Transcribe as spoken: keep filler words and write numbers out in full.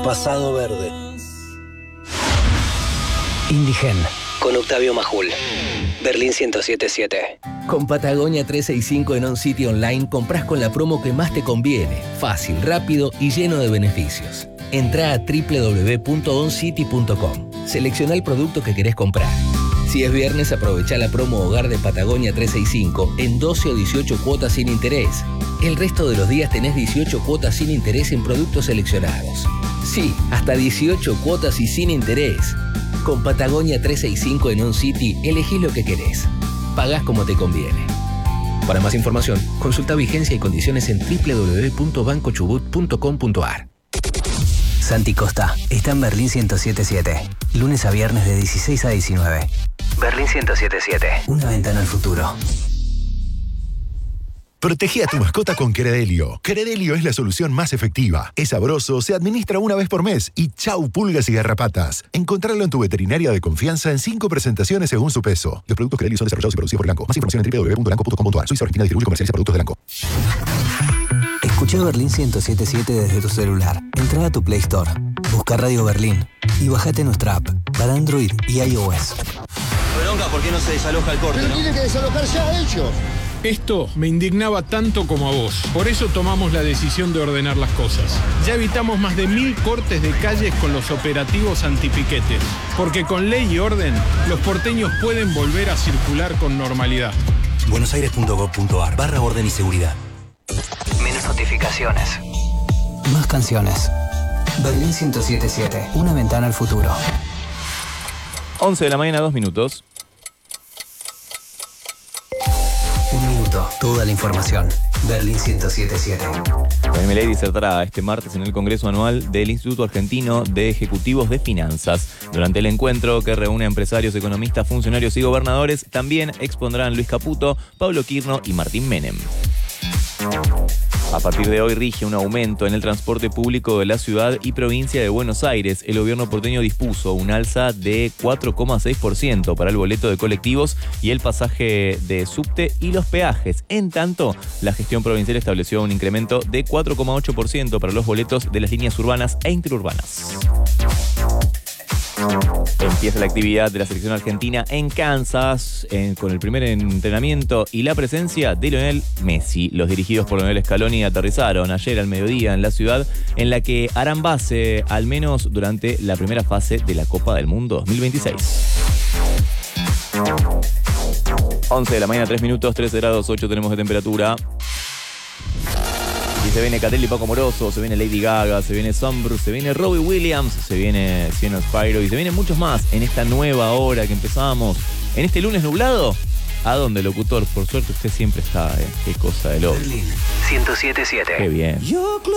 Pasado Verde. Indigen. Con Octavio Majul. Berlín ciento siete siete. Con Patagonia trescientos sesenta y cinco en OnCity Online compras con la promo que más te conviene. Fácil, rápido y lleno de beneficios. Entrá a doble u doble u doble u punto oncity punto com. Selecciona el producto que querés comprar. Si es viernes, aprovechá la promo Hogar de Patagonia trescientos sesenta y cinco en doce o dieciocho cuotas sin interés. El resto de los días tenés dieciocho cuotas sin interés en productos seleccionados. Sí, hasta dieciocho cuotas y sin interés. Con Patagonia trescientos sesenta y cinco en OnCity, elegís lo que querés. Pagás como te conviene. Para más información, consulta vigencia y condiciones en doble u doble u doble u punto banco chubut punto com punto a r. Santi Costa está en Berlín ciento setenta y siete. Lunes a viernes de dieciséis a diecinueve. Berlín ciento setenta y siete. Una ventana al futuro. Protegí a tu mascota con Credelio. Credelio es la solución más efectiva. Es sabroso, se administra una vez por mes y chau pulgas y garrapatas. Encontrarlo en tu veterinaria de confianza en cinco presentaciones según su peso. Los productos Credelio son desarrollados y producidos por Elanco. Más información en doble u doble u doble u punto elanco punto com punto a r. Suiza Argentina distribuye y comercializa productos de Elanco. Escucha Berlín ciento setenta y siete desde tu celular. Entra a tu Play Store, busca Radio Berlín y bajate nuestra app para Android y iOS. Bronca, ¿por qué no se desaloja el corte, Pero no? tiene que desalojar ya ellos. Esto me indignaba tanto como a vos. Por eso tomamos la decisión de ordenar las cosas. Ya evitamos más de mil cortes de calles con los operativos antipiquetes. Porque con ley y orden, los porteños pueden volver a circular con normalidad. buenosaires punto gov punto a r barra orden y seguridad. Menos notificaciones. Más canciones. Berlín ciento setenta y siete. Una ventana al futuro. once de la mañana, dos minutos. Un minuto. Toda la información. Berlín ciento setenta y siete. Javier Milei disertará este martes en el Congreso Anual del Instituto Argentino de Ejecutivos de Finanzas. Durante el encuentro, que reúne a empresarios, economistas, funcionarios y gobernadores, también expondrán Luis Caputo, Pablo Quirno y Martín Menem. A partir de hoy rige un aumento en el transporte público de la ciudad y provincia de Buenos Aires. El gobierno porteño dispuso un alza de cuatro coma seis por ciento para el boleto de colectivos y el pasaje de subte y los peajes. En tanto, la gestión provincial estableció un incremento de cuatro coma ocho por ciento para los boletos de las líneas urbanas e interurbanas. Empieza la actividad de la selección argentina en Kansas en, con el primer entrenamiento y la presencia de Lionel Messi. Los dirigidos por Lionel Scaloni aterrizaron ayer al mediodía en la ciudad en la que harán base al menos durante la primera fase de la Copa del Mundo dos mil veintiséis. once de la mañana, tres minutos, trece grados ocho tenemos de temperatura. Y se viene Catril y Paco Moroso, se viene Lady Gaga, se viene Sombru, se viene Robbie Williams, se viene Cieno Spyro y se vienen muchos más en esta nueva hora que empezamos. En este lunes nublado, ¿a dónde, locutor? Por suerte usted siempre está, ¿eh? Qué cosa de loco. Berlín ciento setenta y siete. Qué bien.